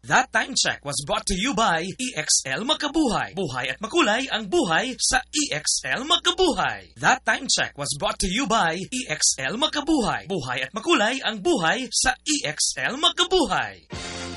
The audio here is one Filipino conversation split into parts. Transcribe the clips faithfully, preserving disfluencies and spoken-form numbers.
That time check was brought to you by E X L Makabuhay. Buhay at makulay ang buhay sa E X L Makabuhay. That time check was brought to you by E X L Makabuhay. Buhay at makulay ang buhay sa E X L Makabuhay.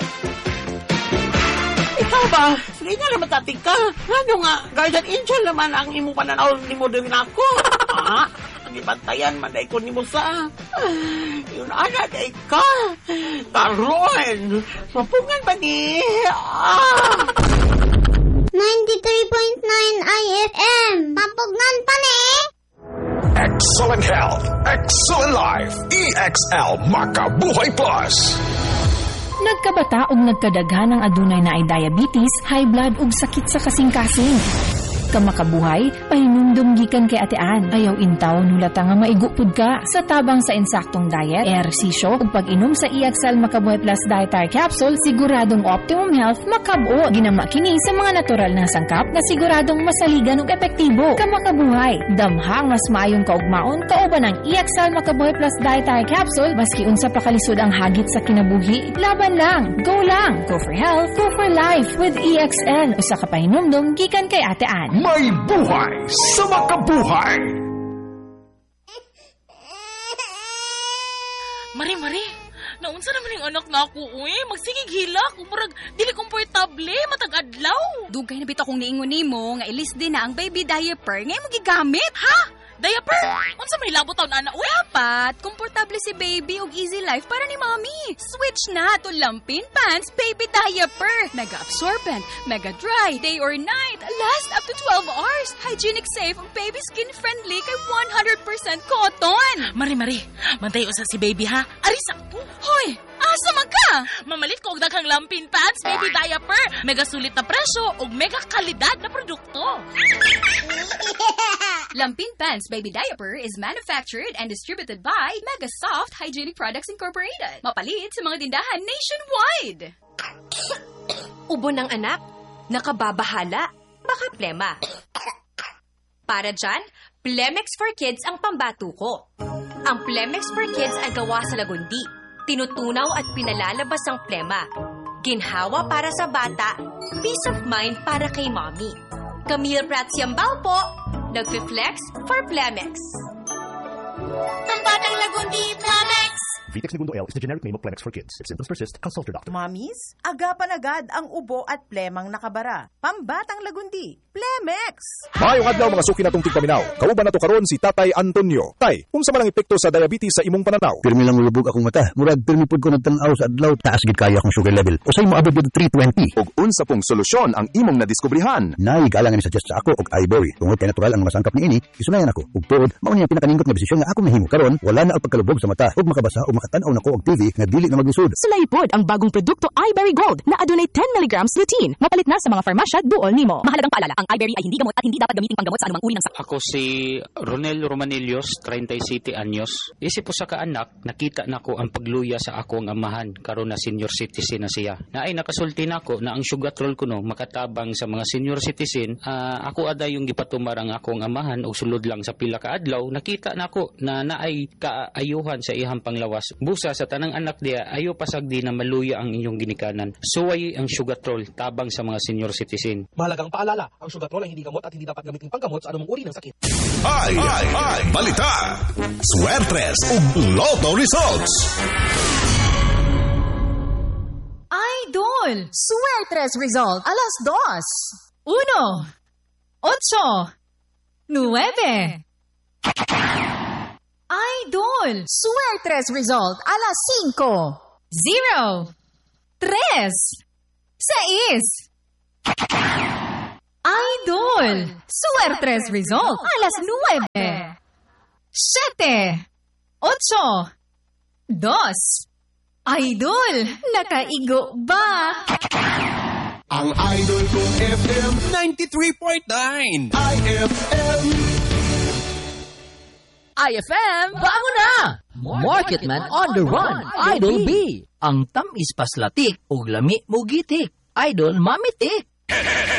Ikaw ba? Sige nga naman tatik ka. Ano nga, guardian angel naman ang imo pananaw ni mo din ako. Ha? Gibantayan man ay ko ni mo sa. Yun ana day ka. Karon. Mapungan ba ni? Ah! ninety-three point nine I F M. Mapungan pa ni. Excellent health, excellent life. E X L Makabuhay Plus. Nagkabata ug nagkadaghan ang adunay na ay diabetes, high blood ug sakit sa kasing-kasing. Kamakabuhay, pahinumdum gikan kay atean. Ayaw intaw nulata nga maigupod ka sa tabang sa insaktong diet, ehersisyo ug pag-inom sa E X L Makabuhay Plus Dietary Capsule, siguradong optimum health makab-o. Ginama kini sa mga natural na sangkap na siguradong masaligan ug epektibo. Kamakabuhay, damhang mas maayong kaugmaon kauban ang E X L Makabuhay Plus Dietary Capsule maski unsa pa kalisod ang hagit sa kinabuhi. Laban lang, go lang, go for health, go for life with E X L. Usa ka pahinumdum gikan kay atean. May buhay sa makabuhay! Mari, Mari, naunsa naman yung anak na ako, uy. Magsigig hilak, umurag, dili komportable, matag-adlaw. Dugay na bitaw kong niingon nimo nga ilis din na ang baby diaper ngay mo gigamit. Ha? Diaper? Unsa may labot taon ana, uy? Dapat, komportable si baby ug easy life para ni mommy. Switch na to Lampin Pants Baby Diaper. Mega absorbent, mega dry, day or night, last up to twelve hours. Hygienic safe ug baby skin friendly kay one hundred percent cotton. Mari, Mari, bantay usa si baby ha. Ari sakto. Hoy, asa man ka? Mamalit ko og daghang Lampin Pants Baby Diaper. Mega sulit na presyo ug mega kalidad na produkto. Lampin Pants Baby Diaper is manufactured and distributed by Mega Soft Hygienic Products Incorporated. Mapalit sa mga tindahan nationwide. Ubo ng anak, nakababahala, baka plema. Para dyan, Plemex for Kids ang pambatuko. Ang Plemex for Kids ay gawa sa lagundi. Tinutunaw at pinalalabas ang plema. Ginhawa para sa bata, peace of mind para kay mommy. Camille Pratsiambao po, nagfi-flex for Plemex. Pambatang lagundi, Plemex! Vitex Segundo L is the generic name of Plemex for kids. If symptoms persist, consult your doctor. Mommies, agapan agad ang ubo at plemang nakabara. Pambatang lagundi, Plemex! Mayong adlaw mga suki natong tigpaminaw. Kauban nato karon si Tatay Antonio. Tay, unsa man ang epekto sa diabetes sa imong pananaw? Pirmi lang ulubog akong mata. Murag pirmi pud ko nagtan-aw sa adlaw, taas gid kaya akong sugar level. Usay mo abot gid three twenty. Ug unsa pong solusyon ang imong nadiskubrihan? Nay galangan ni suggest sa ako og iBerry. Tungod kay natural ang masangkap niini, isunayan ako. Ug tuod, mao ni ang pinakaninggot nga desisyon nga ako mahimo karon, wala na ang pagkalubog sa mata ug makabasa o makatan-aw nako og T V nga dili na maglisod. Sulaypod ang bagong produkto iBerry Gold na adunay ten milligrams lutein. Mapalit na sa mga farmasya duol nimo. Mahalagang paalala, ang iBerry ay hindi gamot at hindi dapat gamiting panggamot sa anumang uri ng sakit. Ako si Ronel Romanelios, thirty-siete anyos. Isip ko sa kaanak, nakita nako ang pagluya sa akong amahan karon na senior citizen na siya. Naay nakasulti nako na ang sugatrol kuno makatabang sa mga senior citizen. Uh, ako aday yung gipatumar ang akong amahan og sulod lang sa pila ka adlaw. Nakita nako na naay kaayuhan sa ihang panglawas. Busa sa tanang anak dia, ayo pasagdi na maluya ang inyong ginikanan. Suway ang sugatrol tabang sa mga senior citizen. Mahalagang paalala, ang sugatrol ay hindi gamot at hindi dapat gamitin panggamot sa anumang uri ng sakit. Ay, ay, ay, balita! Swertres ug Lotto Results! Idol! Swertres Result alas dos. Uno. Ocho. Nueve. Idol! Swertres Result alas cinco. Zero. Tres. Seis. Idol! Swertres Result alas nueve. Siete. Ocho. Dos. Idol! Nakaigo ba? Ang Idol kong F M ninety-three point nine. I F M. I F M, bango na! Marketman on the run, Idol B. Ang tamis paslatik ug lami mo gitik, Idol mamitik.